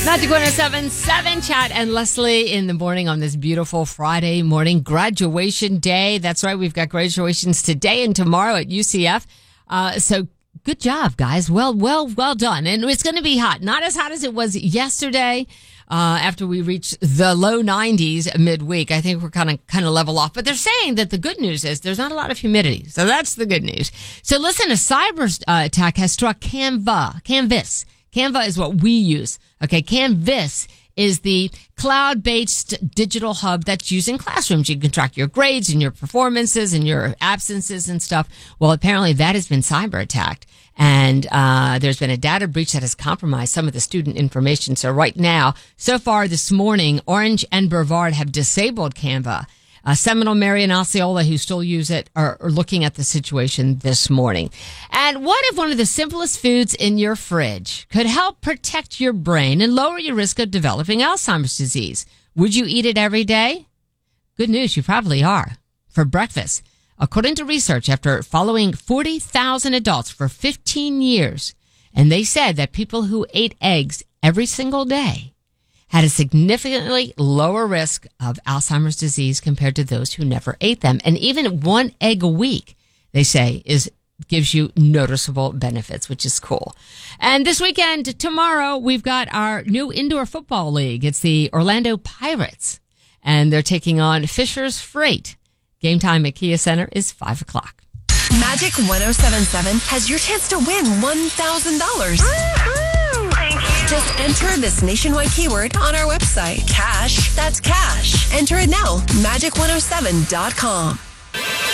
Magic 107.7, Chad and Leslie in the morning on this beautiful Friday morning. Graduation day. That's right. We've got graduations today and tomorrow at UCF. So good job, guys. Well done. And it's going to be hot. Not as hot as it was yesterday. After we reached the low 90s midweek, I think we're kind of level off. But they're saying that the good news is there's not a lot of humidity. So that's the good news. So listen, a cyber attack has struck Canvas. Canva is what we use. Okay, Canvas is the cloud-based digital hub that's used in classrooms. You can track your grades and your performances and your absences and stuff. Well, apparently that has been cyber attacked. And there's been a data breach that has compromised some of the student information. So right now, so far this morning, Orange and Brevard have disabled Canva. Seminole, Mary, and Osceola, who still use it, are looking at the situation this morning. And what if one of the simplest foods in your fridge could help protect your brain and lower your risk of developing Alzheimer's disease? Would you eat it every day? Good news, you probably are. For breakfast, according to research, after following 40,000 adults for 15 years, and they said that people who ate eggs every single day had a significantly lower risk of Alzheimer's disease compared to those who never ate them. And even one egg a week, they say, gives you noticeable benefits, which is cool. And this weekend, tomorrow, we've got our new indoor football league. It's the Orlando Pirates, and they're taking on Fisher's Freight. Game time at Kia Center is 5 o'clock. Magic 107.7 has your chance to win $1,000. Just enter this nationwide keyword on our website. Cash. That's cash. Enter it now. Magic107.com.